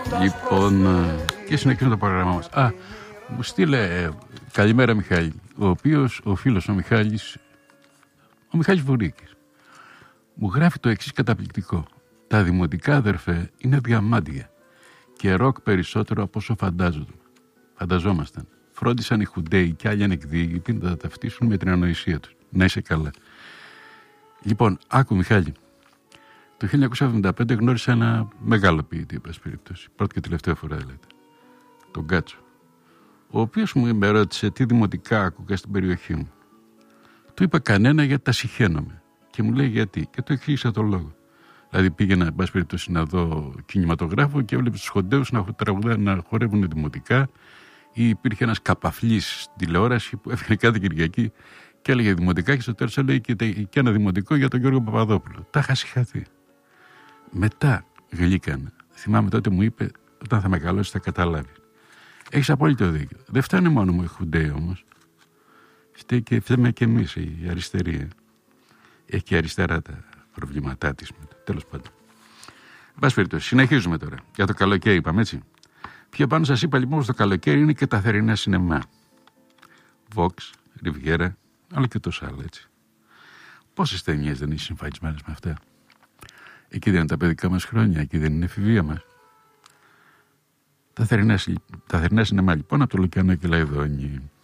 Λοιπόν, και συνεχίζουμε το πρόγραμμά μας. Μου στείλε καλημέρα Μιχάλη, ο φίλος ο Μιχάλης Βουρίκης, μου γράφει το εξής καταπληκτικό: τα δημοτικά, αδερφέ, είναι διαμάντια και ροκ περισσότερο από όσο φανταζόμασταν. Φρόντισαν οι Χουντέοι και άλλοι ανεκδίκητοι να τα ταυτίσουν με την ανοησία τους. Να είσαι καλά. Λοιπόν, άκου Μιχάλη. Το 1975 γνώρισα ένα μεγάλο ποιητή, εν πάση περιπτώσει. Πρώτη και τελευταία φορά, δηλαδή. Τον Κάτσο. Ο οποίος μου ρώτησε τι δημοτικά άκουγα στην περιοχή μου. Του είπα κανένα γιατί τα συχαίνομαι. Και μου λέει γιατί. Και του εξήγησα τον λόγο. Δηλαδή πήγαινα, εν πάση περιπτώσει, να δω κινηματογράφο και έβλεπε τους Χοντέους να χορεύουν δημοτικά. Ή υπήρχε ένας καπαφλής στην τηλεόραση που έφυγε κάθε Κυριακή και έλεγε δημοτικά και στο τέλος έλεγε και ένα δημοτικό για τον Γιώργο Παπαδόπουλο. Τα είχα συγχαθεί. Μετά γλύκανα. Θυμάμαι τότε μου είπε, όταν θα μεγαλώσεις θα καταλάβεις. Έχεις απόλυτο δίκιο. Δεν φτάνει μόνο μου οι Χουντέοι όμως. Φταίμε και εμείς η αριστερή. Έχει και η αριστερά τα προβλήματά της. Τέλος πάντων. Εν πάση περιπτώσει, συνεχίζουμε τώρα. Για το καλοκαίρι είπαμε, έτσι. Πιο πάνω σας είπα λοιπόν στο καλοκαίρι είναι και τα θερινά σινεμά. Vox, Riviera, αλλά και τόσα άλλα, έτσι. Πόσες ταινίες δεν είναι συμφανισμένες με αυτά. Εκεί δεν είναι τα παιδικά μας χρόνια, εκεί δεν είναι η εφηβεία μας. Τα θερινά σινεμά λοιπόν από το Λουκιανό και Λαϊδόνι.